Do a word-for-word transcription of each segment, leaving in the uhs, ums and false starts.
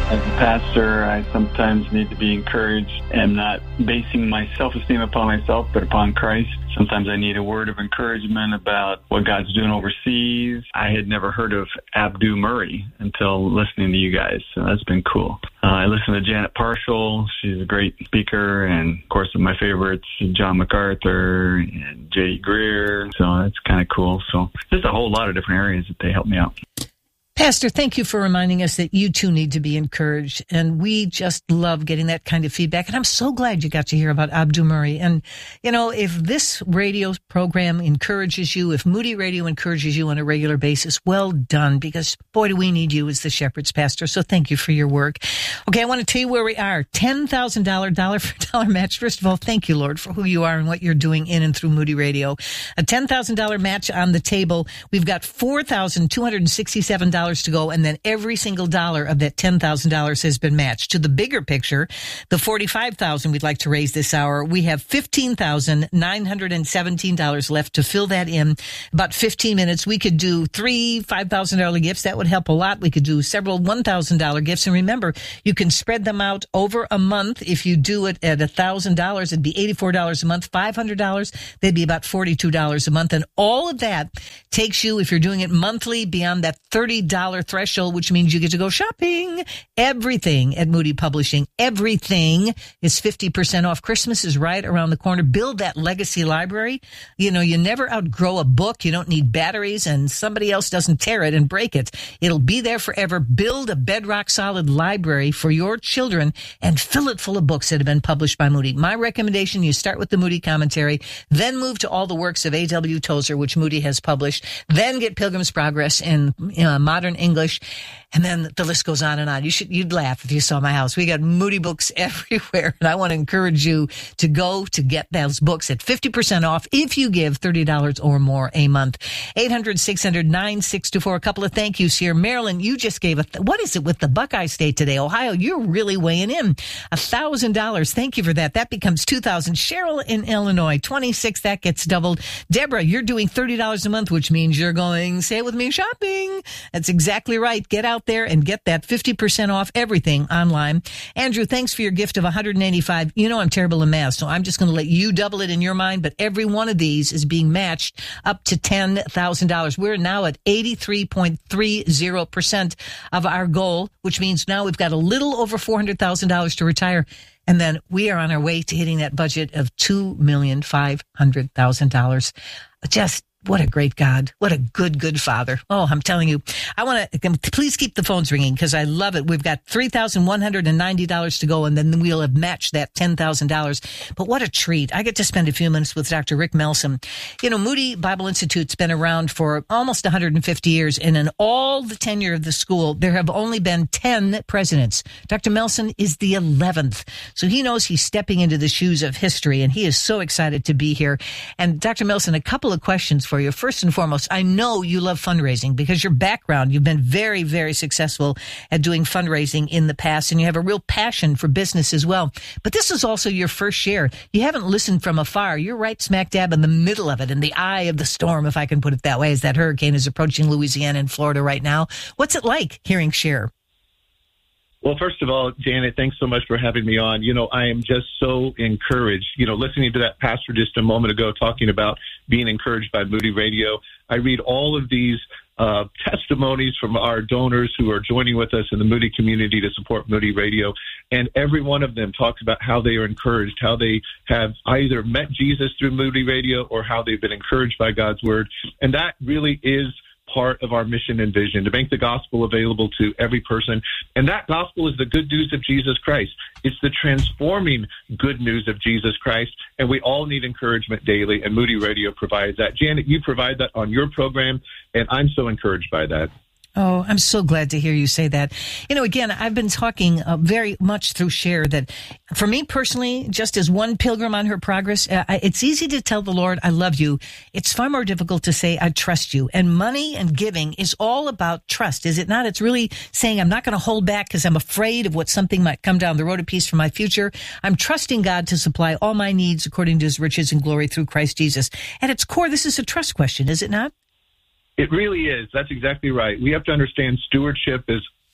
As a pastor, I sometimes need to be encouraged. I'm not basing my self-esteem upon myself, but upon Christ. Sometimes I need a word of encouragement about what God's doing overseas. I had never heard of Abdu Murray until listening to you guys, so that's been cool. Uh, I listen to Janet Parshall. She's a great speaker, and of course, my favorites, John MacArthur and J. Greer, so that's kind of cool. So just a whole lot of different areas that they help me out. Pastor, thank you for reminding us that you too need to be encouraged. And we just love getting that kind of feedback. And I'm so glad you got to hear about Abdu Murray. And, you know, if this radio program encourages you, if Moody Radio encourages you on a regular basis, well done, because boy, do we need you as the Shepherd's Pastor. So thank you for your work. Okay, I want to tell you where we are. ten thousand dollars dollar for dollar match. First of all, thank you, Lord, for who you are and what you're doing in and through Moody Radio. A ten thousand dollars match on the table. We've got four thousand two hundred sixty-seven dollars to go, and then every single dollar of that ten thousand dollars has been matched. To the bigger picture, the forty-five thousand dollars we'd like to raise this hour, we have fifteen thousand nine hundred seventeen dollars left to fill that in. About fifteen minutes. We could do three five thousand dollars gifts. That would help a lot. We could do several one thousand dollars gifts. And remember, you can spread them out over a month. If you do it at one thousand dollars, it'd be eighty-four dollars a month. five hundred dollars, they'd be about forty-two dollars a month. And all of that takes you, if you're doing it monthly, beyond that thirty dollars threshold, which means you get to go shopping. Everything at Moody Publishing, everything is fifty percent off. Christmas is right around the corner. Build that legacy library. You know, you never outgrow a book. You don't need batteries, and somebody else doesn't tear it and break it. It'll be there forever. Build a bedrock solid library for your children and fill it full of books that have been published by Moody. My recommendation, you start with the Moody commentary, then move to all the works of A W Tozer, which Moody has published, then get Pilgrim's Progress in uh, modern English, and then the list goes on and on. You should, you'd laugh if you saw my house. We got Moody books everywhere, and I want to encourage you to go to get those books at fifty percent off if you give thirty dollars or more a month. eight hundred, six hundred, nine six two four. A couple of thank yous here. Marilyn, you just gave a, th- what is it with the Buckeye State today? Ohio, you're really weighing in. one thousand dollars. Thank you for that. That becomes two thousand dollars. Cheryl in Illinois, twenty-six. That gets doubled. Deborah, you're doing thirty dollars a month, which means you're going, say it with me, shopping. That's exactly right. Get out there and get that fifty percent off everything online. Andrew, thanks for your gift of one hundred eighty-five dollars. You know I'm terrible in math, so I'm just going to let you double it in your mind, but every one of these is being matched up to ten thousand dollars. We're now at eighty-three point three zero percent of our goal, which means now we've got a little over four hundred thousand dollars to retire. And then we are on our way to hitting that budget of two million five hundred thousand dollars. Just what a great God. What a good, good Father. Oh, I'm telling you, I want to, please keep the phones ringing because I love it. We've got three thousand one hundred ninety dollars to go, and then we'll have matched that ten thousand dollars. But what a treat. I get to spend a few minutes with Doctor Rick Melson. You know, Moody Bible Institute's been around for almost one hundred fifty years, and in all the tenure of the school, there have only been ten presidents. Doctor Melson is the eleventh. So he knows he's stepping into the shoes of history, and he is so excited to be here. And Doctor Melson, a couple of questions for you. First and foremost, I know you love fundraising because your background, you've been very, very successful at doing fundraising in the past, and you have a real passion for business as well. But this is also your first share. You haven't listened from afar. You're right smack dab in the middle of it, in the eye of the storm, if I can put it that way, as that hurricane is approaching Louisiana and Florida right now. What's it like hearing Share? Well, first of all, Janet, thanks so much for having me on. You know, I am just so encouraged, you know, listening to that pastor just a moment ago talking about being encouraged by Moody Radio. I read all of these uh, testimonies from our donors who are joining with us in the Moody community to support Moody Radio. And every one of them talks about how they are encouraged, how they have either met Jesus through Moody Radio or how they've been encouraged by God's word. And that really is part of our mission and vision, to make the gospel available to every person. And that gospel is the good news of Jesus Christ. It's the transforming good news of Jesus Christ. And we all need encouragement daily, and Moody Radio provides that. Janet, you provide that on your program, and I'm so encouraged by that. Oh, I'm so glad to hear you say that. You know, again, I've been talking uh, very much through Share that for me personally, just as one pilgrim on her progress, uh, it's easy to tell the Lord, I love you. It's far more difficult to say, I trust you. And money and giving is all about trust, is it not? It's really saying, I'm not going to hold back because I'm afraid of what something might come down the road, a piece for my future. I'm trusting God to supply all my needs according to his riches and glory through Christ Jesus. At its core, this is a trust question, is it not? It really is. That's exactly right. We have to understand stewardship is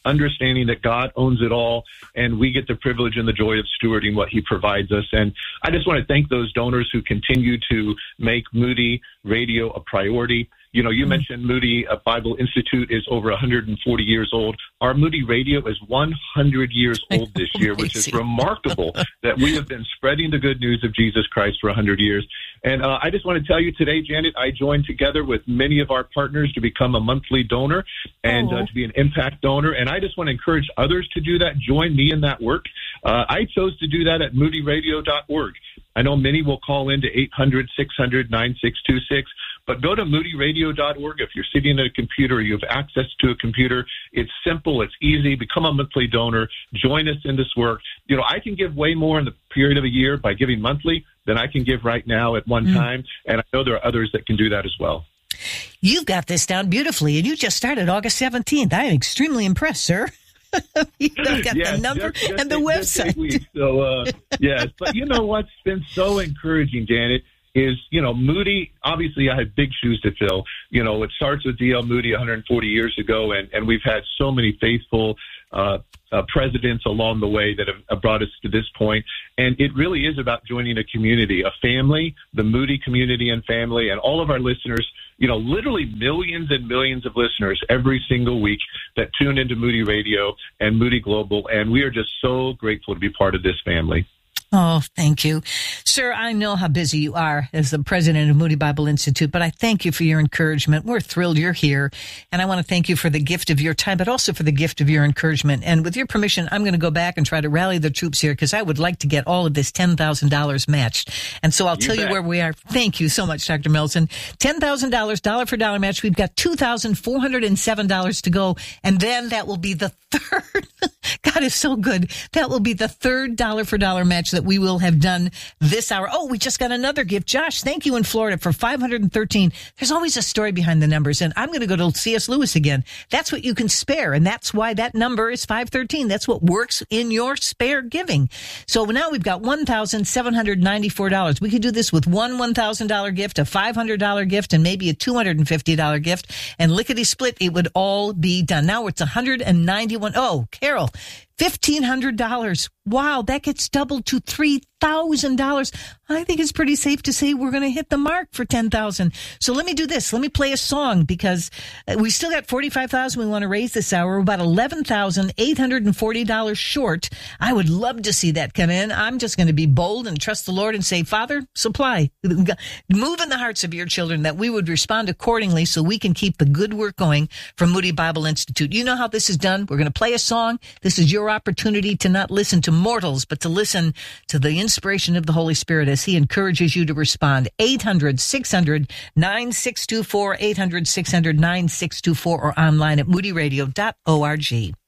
understanding that God owns it all, and we get the privilege and the joy of stewarding what he provides us. And I just want to thank those donors who continue to make Moody Radio a priority. You know, you mm-hmm. mentioned Moody Bible Institute is over one hundred forty years old. Our Moody Radio is one hundred years old this year, which is remarkable that we have been spreading the good news of Jesus Christ for one hundred years. And uh, I just want to tell you today, Janet, I joined together with many of our partners to become a monthly donor and oh. uh, to be an impact donor. And I just want to encourage others to do that. Join me in that work. Uh, I chose to do that at moody radio dot org. I know many will call in to eight hundred, six hundred, nine six two six, but go to moody radio dot org. If you're sitting at a computer, you have access to a computer. It's simple. It's easy. Become a monthly donor. Join us in this work. You know, I can give way more in the period of a year by giving monthly than I can give right now at one mm. time. And I know there are others that can do that as well. You've got this down beautifully, and you just started August seventeenth. I am extremely impressed, sir. You've got yes, the number just, just and the website. So, uh, yes. But you know what's been so encouraging, Janet, is, you know, Moody, obviously I had big shoes to fill. You know, it starts with D L Moody one hundred forty years ago, and, and we've had so many faithful uh, uh, presidents along the way that have, have brought us to this point. And it really is about joining a community, a family, the Moody community and family, and all of our listeners, you know, literally millions and millions of listeners every single week that tune into Moody Radio and Moody Global. And we are just so grateful to be part of this family. Oh, thank you. Sir, I know how busy you are as the president of Moody Bible Institute, but I thank you for your encouragement. We're thrilled you're here, and I want to thank you for the gift of your time, but also for the gift of your encouragement. And with your permission, I'm going to go back and try to rally the troops here, because I would like to get all of this ten thousand dollars matched. And so I'll you tell bet. you where we are. Thank you so much, Doctor Melson. ten thousand dollars, dollar for dollar match. We've got two thousand four hundred seven dollars to go, and then that will be the third. God is so good. That will be the third dollar for dollar match that we will have done this hour. Oh, we just got another gift. Josh, thank you in Florida for five hundred thirteen. There's always a story behind the numbers, and I'm going to go to C S Lewis again. That's what you can spare, and that's why that number is five thirteen. That's what works in your spare giving. So now we've got one thousand seven hundred ninety-four dollars. We could do this with one one thousand dollars gift, a five hundred dollars gift, and maybe a two hundred fifty dollars gift, and lickety-split, it would all be done. Now it's one hundred ninety-one. Oh, Carol, fifteen hundred dollars. Wow, that gets doubled to three thousand dollars. I think it's pretty safe to say we're going to hit the mark for ten thousand dollars. So let me do this. Let me play a song, because we still got forty-five thousand dollars we want to raise this hour. We're about eleven thousand eight hundred forty dollars short. I would love to see that come in. I'm just going to be bold and trust the Lord and say, Father, supply. Move in the hearts of your children that we would respond accordingly so we can keep the good work going from Moody Bible Institute. You know how this is done. We're going to play a song. This is your opportunity to not listen to mortals, but to listen to the inspiration of the Holy Spirit as he encourages you to respond. eight hundred, six hundred, nine six two four, eight hundred, six hundred, nine six two four, or online at moody radio dot org.